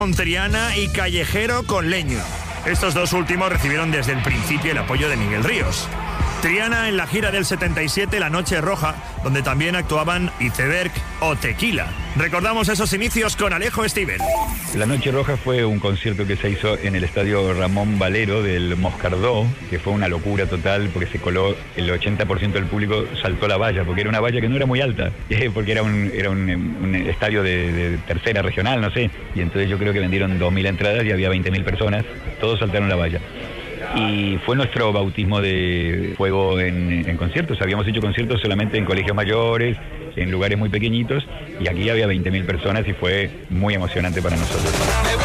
con Triana y Callejero con Leño. Estos dos últimos recibieron desde el principio el apoyo de Miguel Ríos. Triana en la gira del 77, La Noche Roja, donde también actuaban Iceberg o Tequila. Recordamos esos inicios con Alejo Stivel. La Noche Roja fue un concierto que se hizo en el estadio Ramón Valero del Moscardó, que fue una locura total porque se coló el 80% del público, saltó la valla, porque era una valla que no era muy alta, porque era un estadio de tercera regional, no sé, y entonces yo creo que vendieron 2.000 entradas y había 20.000 personas, todos saltaron la valla. Y fue nuestro bautismo de fuego en conciertos. Habíamos hecho conciertos solamente en colegios mayores, en lugares muy pequeñitos, y aquí había 20.000 personas y fue muy emocionante para nosotros.